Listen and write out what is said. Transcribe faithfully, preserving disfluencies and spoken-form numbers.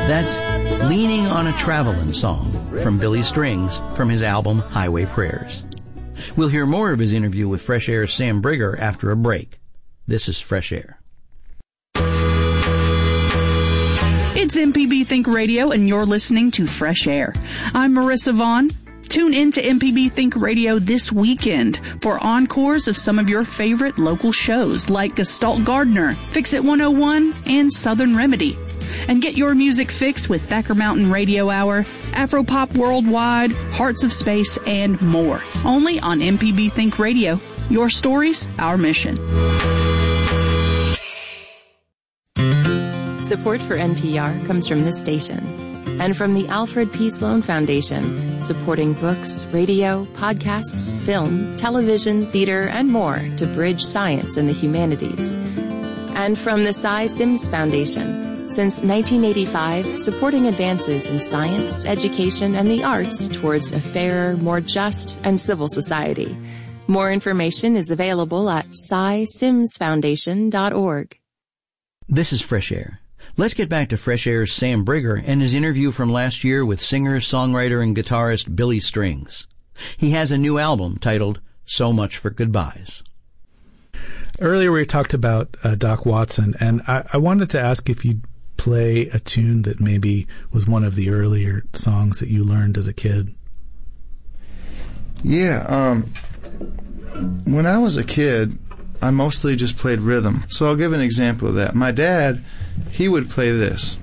That's Leaning on a Travelin' Song from Billy Strings from his album Highway Prayers. We'll hear more of his interview with Fresh Air's Sam Brigger after a break. This is Fresh Air. It's M P B Think Radio, and you're listening to Fresh Air. I'm Marissa Vaughn. Tune in to M P B Think Radio this weekend for encores of some of your favorite local shows like Gestalt Gardener, Fix It one oh one, and Southern Remedy. And get your music fix with Thacker Mountain Radio Hour, Afropop Worldwide, Hearts of Space, and more. Only on M P B Think Radio. Your stories, our mission. Support for N P R comes from this station and from the Alfred P. Sloan Foundation, supporting books, radio, podcasts, film, television, theater, and more to bridge science and the humanities. And from the Cy Sims Foundation, since nineteen eighty-five, supporting advances in science, education, and the arts towards a fairer, more just, and civil society. More information is available at cy sims foundation dot org. This is Fresh Air. Let's get back to Fresh Air's Sam Brigger and his interview from last year with singer, songwriter, and guitarist Billy Strings. He has a new album titled So Much for Goodbyes. Earlier we talked about uh, Doc Watson, and I, I wanted to ask if you'd play a tune that maybe was one of the earlier songs that you learned as a kid. Yeah, um, when I was a kid, I mostly just played rhythm. So I'll give an example of that. My dad, he would play this.